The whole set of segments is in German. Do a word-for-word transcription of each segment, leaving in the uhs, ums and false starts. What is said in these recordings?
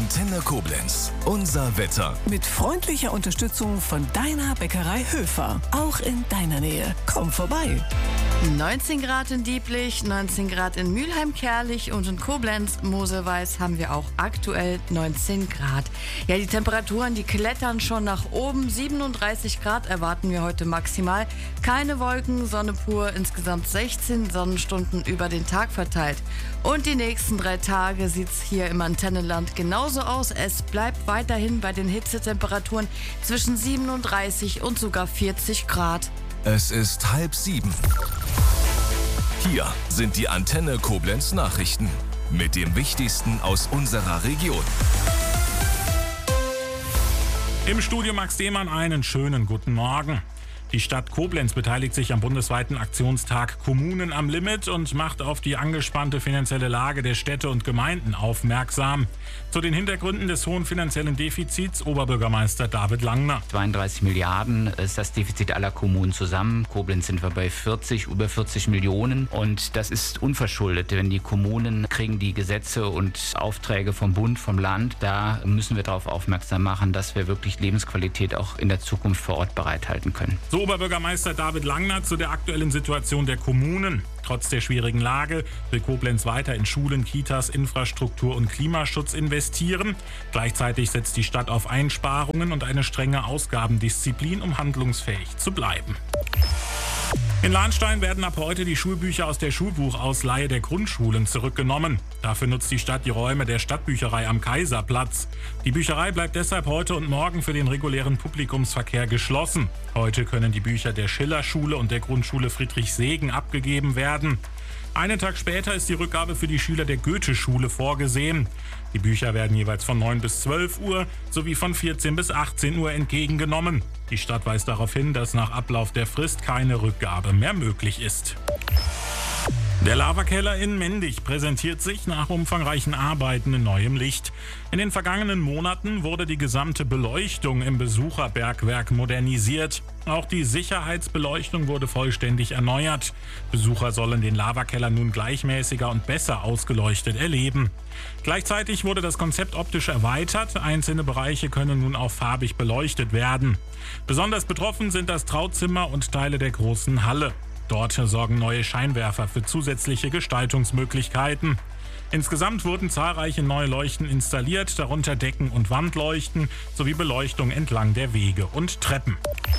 Antenne Koblenz. Unser Wetter. Mit freundlicher Unterstützung von deiner Bäckerei Höfer. Auch in deiner Nähe. Komm vorbei. neunzehn Grad in Dieblich, neunzehn Grad in Mülheim-Kerlich und in Koblenz-Moselweiß haben wir auch aktuell neunzehn Grad. Ja, die Temperaturen, die klettern schon nach oben. siebenunddreißig Grad erwarten wir heute maximal. Keine Wolken, Sonne pur, insgesamt sechzehn Sonnenstunden über den Tag verteilt. Und die nächsten drei Tage sieht es hier im Antennenland genauso aus. Es bleibt weiterhin bei den Hitzetemperaturen zwischen siebenunddreißig und sogar vierzig Grad. Es ist halb sieben. Hier sind die Antenne Koblenz Nachrichten mit dem Wichtigsten aus unserer Region. Im Studio Max Demann einen schönen guten Morgen. Die Stadt Koblenz beteiligt sich am bundesweiten Aktionstag Kommunen am Limit und macht auf die angespannte finanzielle Lage der Städte und Gemeinden aufmerksam. Zu den Hintergründen des hohen finanziellen Defizits Oberbürgermeister David Langner. zweiunddreißig Milliarden ist das Defizit aller Kommunen zusammen. Koblenz sind wir bei vierzig, über vierzig Millionen. Und das ist unverschuldet, denn die Kommunen kriegen die Gesetze und Aufträge vom Bund, vom Land. Da müssen wir darauf aufmerksam machen, dass wir wirklich Lebensqualität auch in der Zukunft vor Ort bereithalten können. So Oberbürgermeister David Langner zu der aktuellen Situation der Kommunen. Trotz der schwierigen Lage will Koblenz weiter in Schulen, Kitas, Infrastruktur und Klimaschutz investieren. Gleichzeitig setzt die Stadt auf Einsparungen und eine strenge Ausgabendisziplin, um handlungsfähig zu bleiben. In Lahnstein werden ab heute die Schulbücher aus der Schulbuchausleihe der Grundschulen zurückgenommen. Dafür nutzt die Stadt die Räume der Stadtbücherei am Kaiserplatz. Die Bücherei bleibt deshalb heute und morgen für den regulären Publikumsverkehr geschlossen. Heute können die Bücher der Schillerschule und der Grundschule Friedrich-Segen abgegeben werden. Einen Tag später ist die Rückgabe für die Schüler der Goethe-Schule vorgesehen. Die Bücher werden jeweils von neun bis zwölf Uhr sowie von vierzehn bis achtzehn Uhr entgegengenommen. Die Stadt weist darauf hin, dass nach Ablauf der Frist keine Rückgabe mehr möglich ist. Der Lavakeller in Mendig präsentiert sich nach umfangreichen Arbeiten in neuem Licht. In den vergangenen Monaten wurde die gesamte Beleuchtung im Besucherbergwerk modernisiert. Auch die Sicherheitsbeleuchtung wurde vollständig erneuert. Besucher sollen den Lavakeller nun gleichmäßiger und besser ausgeleuchtet erleben. Gleichzeitig wurde das Konzept optisch erweitert. Einzelne Bereiche können nun auch farbig beleuchtet werden. Besonders betroffen sind das Trauzimmer und Teile der großen Halle. Dort sorgen neue Scheinwerfer für zusätzliche Gestaltungsmöglichkeiten. Insgesamt wurden zahlreiche neue Leuchten installiert, darunter Decken- und Wandleuchten sowie Beleuchtung entlang der Wege und Treppen.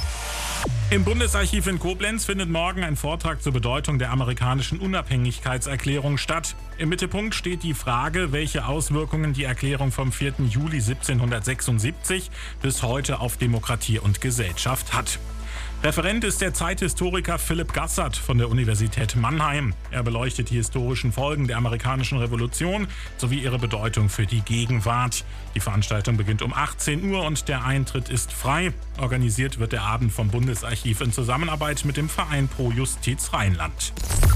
Im Bundesarchiv in Koblenz findet morgen ein Vortrag zur Bedeutung der amerikanischen Unabhängigkeitserklärung statt. Im Mittelpunkt steht die Frage, welche Auswirkungen die Erklärung vom vierten Juli siebzehnhundertsechsundsiebzig bis heute auf Demokratie und Gesellschaft hat. Referent ist der Zeithistoriker Philipp Gassert von der Universität Mannheim. Er beleuchtet die historischen Folgen der amerikanischen Revolution sowie ihre Bedeutung für die Gegenwart. Die Veranstaltung beginnt um achtzehn Uhr und der Eintritt ist frei. Organisiert wird der Abend vom Bundesarchiv in Zusammenarbeit mit dem Verein Pro Justiz Rheinland.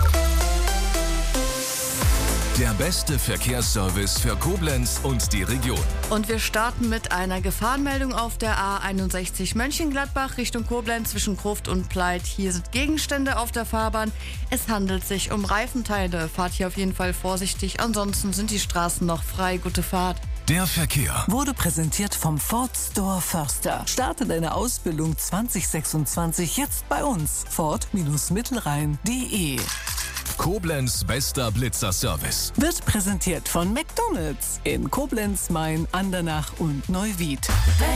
Der beste Verkehrsservice für Koblenz und die Region. Und wir starten mit einer Gefahrenmeldung auf der A einundsechzig Mönchengladbach Richtung Koblenz zwischen Gruft und Pleit. Hier sind Gegenstände auf der Fahrbahn. Es handelt sich um Reifenteile. Fahrt hier auf jeden Fall vorsichtig. Ansonsten sind die Straßen noch frei. Gute Fahrt. Der Verkehr Wurde präsentiert vom Ford Store Förster. Starte deine Ausbildung zwanzig sechsundzwanzig jetzt bei uns. Ford Mittelrhein punkt de. Koblenz bester Blitzer-Service. Wird präsentiert von McDonald's in Koblenz, Main, Andernach und Neuwied.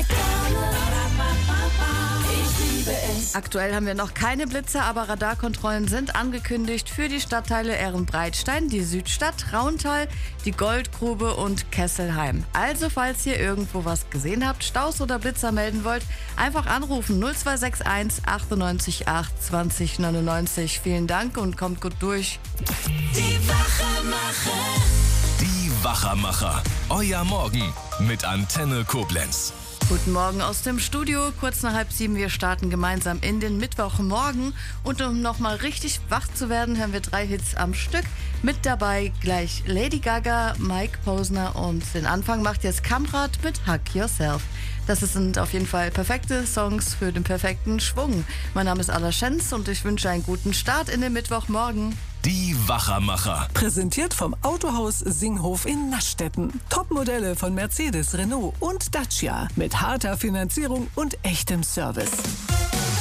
Aktuell haben wir noch keine Blitzer, aber Radarkontrollen sind angekündigt für die Stadtteile Ehrenbreitstein, die Südstadt, Rauntal, die Goldgrube und Kesselheim. Also falls ihr irgendwo was gesehen habt, Staus oder Blitzer melden wollt, einfach anrufen null zwei sechs eins achtundneunzig acht zwanzig neunundneunzig. Vielen Dank und kommt gut durch. Die Wachermacher. Die Wachermacher. Euer Morgen mit Antenne Koblenz. Guten Morgen aus dem Studio, kurz nach halb sieben. Wir starten gemeinsam in den Mittwochmorgen. Und um nochmal richtig wach zu werden, hören wir drei Hits am Stück. Mit dabei gleich Lady Gaga, Mike Posner und den Anfang macht jetzt Kamprad mit Hug Yourself. Das sind auf jeden Fall perfekte Songs für den perfekten Schwung. Mein Name ist Alla Schenz und ich wünsche einen guten Start in den Mittwochmorgen. Die Wachermacher. Präsentiert vom Autohaus Singhof in Naschstetten. Topmodelle von Mercedes, Renault und Dacia mit harter Finanzierung und echtem Service.